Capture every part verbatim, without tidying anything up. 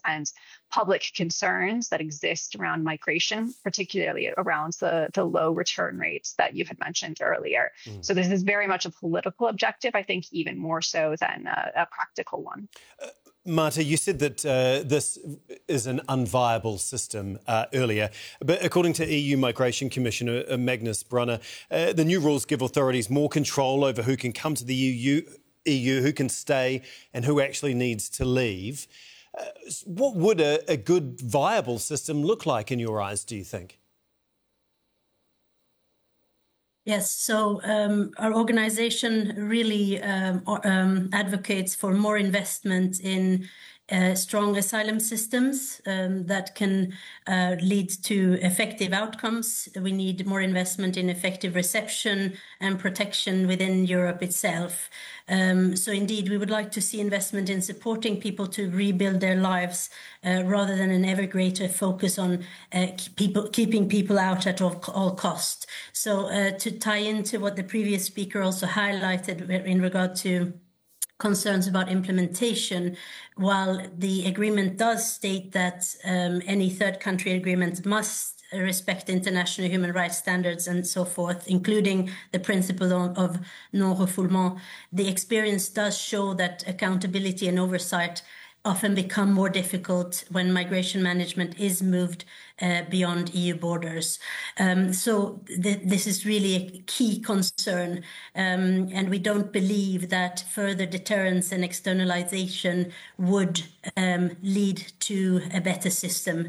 and public concerns that exist around migration, particularly around the, the low return rates that you had mentioned earlier. Mm. So this is very much a political objective, I think, even more so than a, a practical one. Uh, Marta, you said that uh, this is an unviable system uh, earlier, but according to E U Migration Commissioner uh, Magnus Brunner, uh, the new rules give authorities more control over who can come to the E U, E U, who can stay and who actually needs to leave. Uh, what would a, a good, viable system look like in your eyes, do you think? Yes, so um, our organization really um, um, advocates for more investment in uh, strong asylum systems um, that can uh, lead to effective outcomes. We need more investment in effective reception and protection within Europe itself. Um, so indeed, we would like to see investment in supporting people to rebuild their lives uh, rather than an ever greater focus on uh, people, keeping people out at all, all cost. So uh, to tie into what the previous speaker also highlighted in regard to concerns about implementation, while the agreement does state that um, any third country agreement must respect international human rights standards and so forth, including the principle of non-refoulement, the experience does show that accountability and oversight often become more difficult when migration management is moved uh, beyond E U borders. Um, so th this is really a key concern, um, and we don't believe that further deterrence and externalization would um, lead to a better system.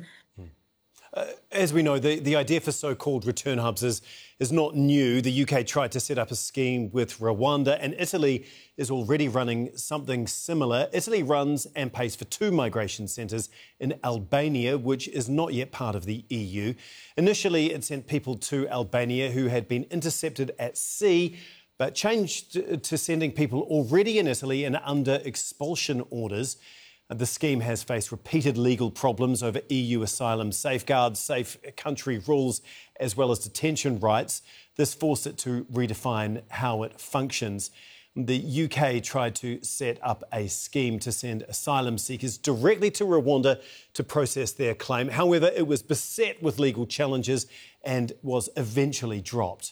Uh, as we know, the, the idea for so-called return hubs is, is not new. The U K tried to set up a scheme with Rwanda, and Italy is already running something similar. Italy runs and pays for two migration centres in Albania, which is not yet part of the E U. Initially, it sent people to Albania who had been intercepted at sea, but changed to sending people already in Italy and under expulsion orders. The scheme has faced repeated legal problems over E U asylum safeguards, safe country rules, as well as detention rights. This forced it to redefine how it functions. The U K tried to set up a scheme to send asylum seekers directly to Rwanda to process their claim. However, it was beset with legal challenges and was eventually dropped.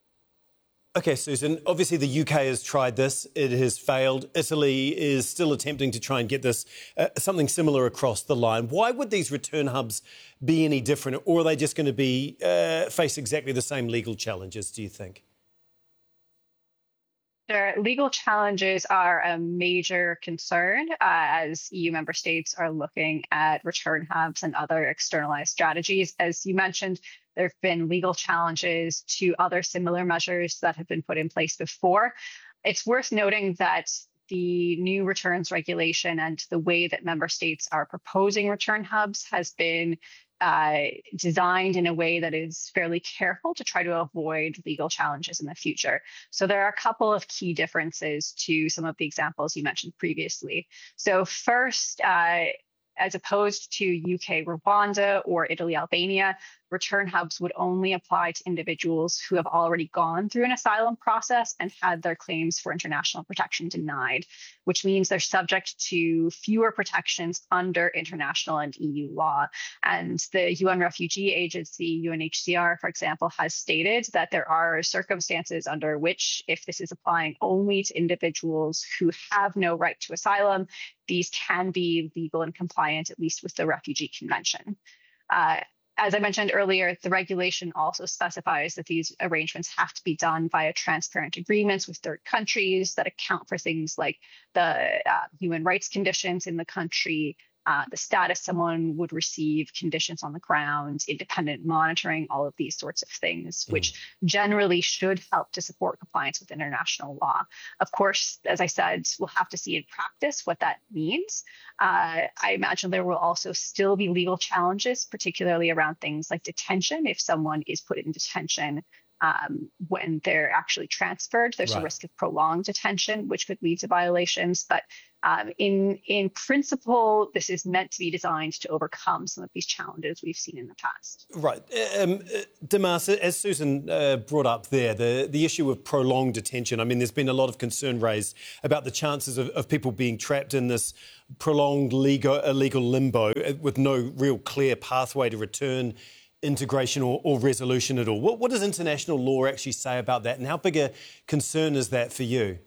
OK, Susan, obviously the U K has tried this. It has failed. Italy is still attempting to try and get this, uh, something similar across the line. Why would these return hubs be any different, or are they just going to be uh, face exactly the same legal challenges, do you think? Their legal challenges are a major concern uh, as E U member states are looking at return hubs and other externalized strategies. As you mentioned, there have been legal challenges to other similar measures that have been put in place before. It's worth noting that the new returns regulation and the way that member states are proposing return hubs has been uh, designed in a way that is fairly careful to try to avoid legal challenges in the future. So there are a couple of key differences to some of the examples you mentioned previously. So first, uh, as opposed to U K Rwanda or Italy Albania, return hubs would only apply to individuals who have already gone through an asylum process and had their claims for international protection denied, which means they're subject to fewer protections under international and E U law. And the U N Refugee Agency, U N H C R, for example, has stated that there are circumstances under which, if this is applying only to individuals who have no right to asylum, these can be legal and compliant, at least with the Refugee Convention. Uh, As I mentioned earlier, the regulation also specifies that these arrangements have to be done via transparent agreements with third countries that account for things like the uh, human rights conditions in the country, uh, the status someone would receive, conditions on the ground, independent monitoring, all of these sorts of things, mm. which generally should help to support compliance with international law. Of course, as I said, we'll have to see in practice what that means. Uh, I imagine there will also still be legal challenges, particularly around things like detention. If someone is put in detention um, when they're actually transferred. There's Right. a risk of prolonged detention, which could lead to violations. But um, in in principle, this is meant to be designed to overcome some of these challenges we've seen in the past. Right. Um, Damas, as Susan uh, brought up there, the, the issue of prolonged detention, I mean, there's been a lot of concern raised about the chances of, of people being trapped in this prolonged legal, illegal limbo with no real clear pathway to return, integration or, or resolution at all. What, what does international law actually say about that, and how big a concern is that for you?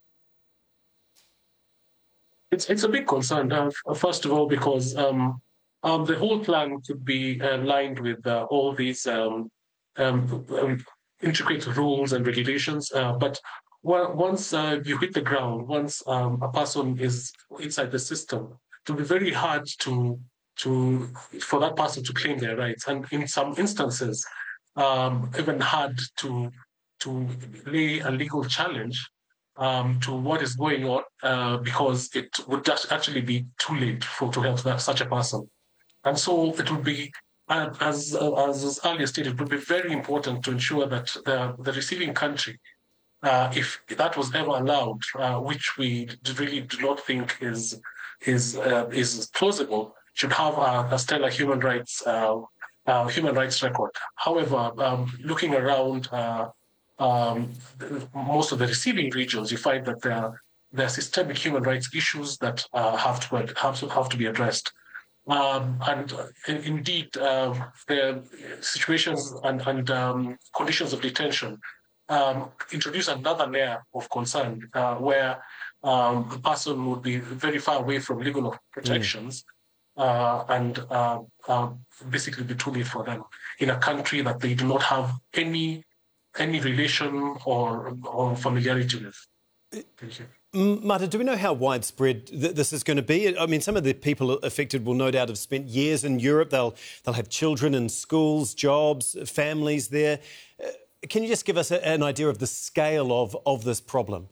It's it's a big concern. Uh, first of all, because um, um, the whole plan could be aligned with uh, all these um, um, um, intricate rules and regulations. Uh, but once uh, you hit the ground, once um, a person is inside the system, it will be very hard to to for that person to claim their rights, and in some instances, um, even hard to to lay a legal challenge Um, to what is going on, uh, because it would just actually be too late for to help that, such a person. And so it would be, uh, as, uh, as was earlier stated, it would be very important to ensure that the, the receiving country, uh, if that was ever allowed, uh, which we really do not think is is uh, is plausible, should have a, a stellar human rights uh, uh, human rights record. However, um, looking around. Uh, Um, most of the receiving regions, you find that there are, there are systemic human rights issues that uh, have to have to have to be addressed. Um, and uh, indeed, uh, the situations and, and um, conditions of detention um, introduce another layer of concern, uh, where um, the person would be very far away from legal protections. Mm. Uh, and uh, uh, basically be too late for them in a country that they do not have any any relation or, or familiarity with. Thank you. Marta, do we know how widespread th- this is going to be? I mean, some of the people affected will no doubt have spent years in Europe. They'll they'll have children in schools, jobs, families there. Uh, can you just give us a, an idea of the scale of, of this problem?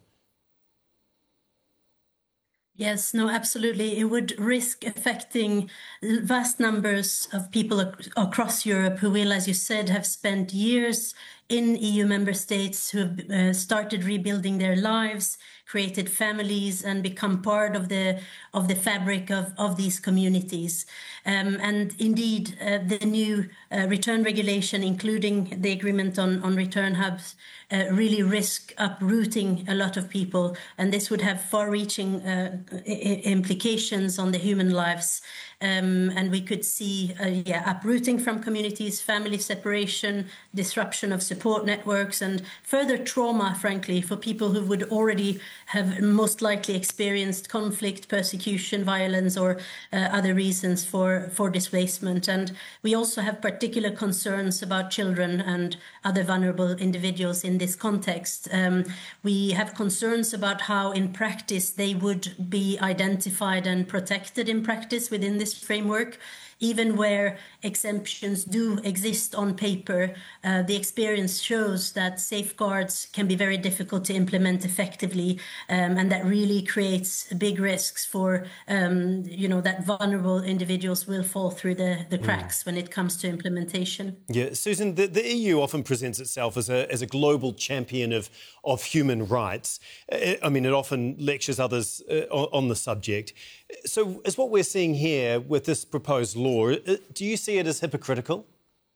Yes, no, absolutely. It would risk affecting vast numbers of people ac- across Europe who will, as you said, have spent years in E U member states, who have uh, started rebuilding their lives, created families, and become part of the of the fabric of, of these communities. Um, and indeed, uh, the new uh, return regulation, including the agreement on, on return hubs, uh, really risk uprooting a lot of people. And this would have far-reaching uh, I- implications on the human lives. Um, and we could see uh, yeah, uprooting from communities, family separation, disruption of support networks, and further trauma, frankly, for people who would already have most likely experienced conflict, persecution, violence, or uh, other reasons for, for displacement. And we also have particular concerns about children and other vulnerable individuals in this context. Um, we have concerns about how, in practice, they would be identified and protected in practice within this framework. Even where exemptions do exist on paper, uh, the experience shows that safeguards can be very difficult to implement effectively, um, and that really creates big risks for, um, you know, that vulnerable individuals will fall through the, the cracks mm. when it comes to implementation. Yeah, Susan, the, the E U often presents itself as a as a global champion of of human rights. I mean, it often lectures others uh, on, on the subject. So, is what we're seeing here with this proposed law, do you see it as hypocritical?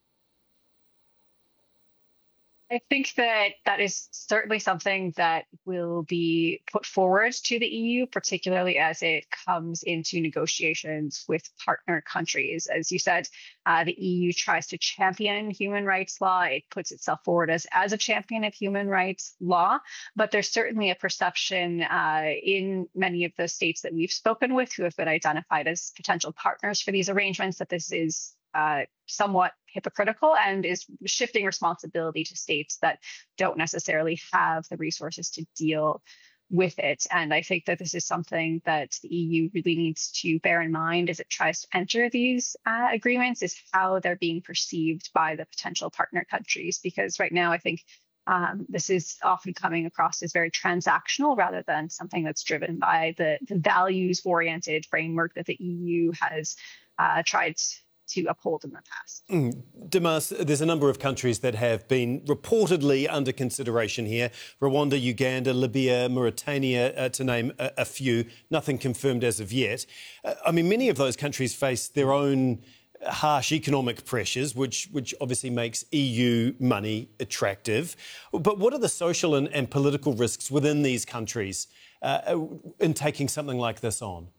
I think that that is certainly something that will be put forward to the E U, particularly as it comes into negotiations with partner countries. As you said, uh, the E U tries to champion human rights law. It puts itself forward as, as a champion of human rights law. But there's certainly a perception uh, in many of the states that we've spoken with who have been identified as potential partners for these arrangements that this is Uh, somewhat hypocritical and is shifting responsibility to states that don't necessarily have the resources to deal with it. And I think that this is something that the E U really needs to bear in mind as it tries to enter these uh, agreements, is how they're being perceived by the potential partner countries. Because right now, I think um, this is often coming across as very transactional rather than something that's driven by the, the values-oriented framework that the E U has uh, tried to uphold in the past. Mm. Damas, there's a number of countries that have been reportedly under consideration here. Rwanda, Uganda, Libya, Mauritania, uh, to name a, a few. Nothing confirmed as of yet. Uh, I mean, many of those countries face their own harsh economic pressures, which which obviously makes E U money attractive. But what are the social and, and political risks within these countries uh, in taking something like this on?